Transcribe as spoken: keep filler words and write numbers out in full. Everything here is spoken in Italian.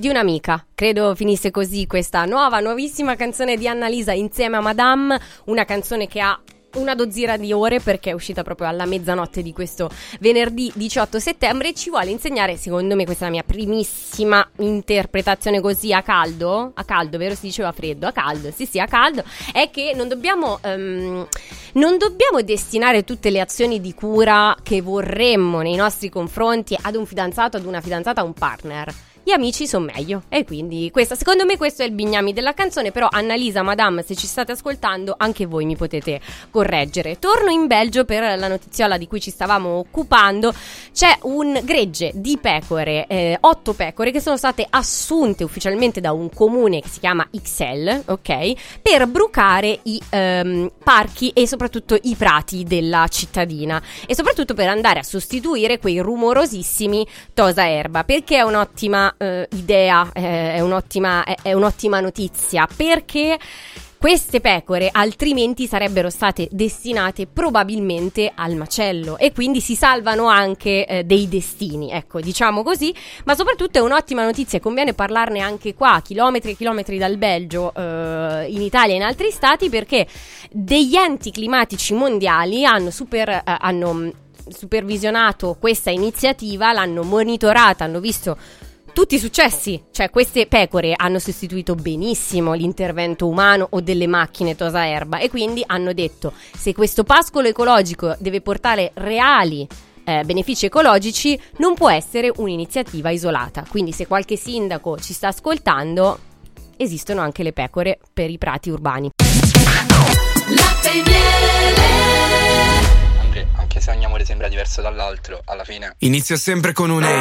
di un'amica. Credo finisse così questa nuova, nuovissima canzone di Annalisa insieme a Madame, una canzone che ha una dozzina di ore perché è uscita proprio alla mezzanotte di questo venerdì diciotto settembre e ci vuole insegnare, secondo me questa è la mia primissima interpretazione così a caldo, a caldo, vero? Si diceva freddo, a caldo, sì sì a caldo, è che non dobbiamo um, non dobbiamo destinare tutte le azioni di cura che vorremmo nei nostri confronti ad un fidanzato, ad una fidanzata, a un partner. Gli amici sono meglio e quindi questa, secondo me questo è il bignami della canzone. Però Annalisa, Madame, se ci state ascoltando anche voi mi potete correggere. Torno in Belgio per la notiziola di cui ci stavamo occupando. C'è un gregge di pecore, eh, otto pecore che sono state assunte ufficialmente da un comune che si chiama Ixelles, ok, per brucare i ehm, parchi e soprattutto i prati della cittadina e soprattutto per andare a sostituire quei rumorosissimi tosa erba, perché è un'ottima Uh, idea, eh, è un'ottima è, è un'ottima notizia, perché queste pecore altrimenti sarebbero state destinate probabilmente al macello e quindi si salvano anche eh, dei destini, ecco, diciamo così. Ma soprattutto è un'ottima notizia e conviene parlarne anche qua, chilometri e chilometri dal Belgio, eh, in Italia e in altri stati, perché degli enti climatici mondiali hanno super eh, hanno supervisionato questa iniziativa, l'hanno monitorata, hanno visto tutti i successi, cioè queste pecore hanno sostituito benissimo l'intervento umano o delle macchine tosa erba e quindi hanno detto: se questo pascolo ecologico deve portare reali eh, benefici ecologici, non può essere un'iniziativa isolata. Quindi se qualche sindaco ci sta ascoltando, esistono anche le pecore per i prati urbani. Latte e miele. Andre, anche se ogni amore sembra diverso dall'altro, alla fine inizia sempre con un E.